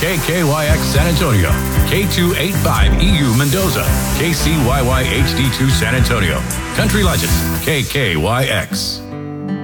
KKYX San Antonio, K285EU Mendoza, KCYY HD2 San Antonio. Country Legends, KKYX.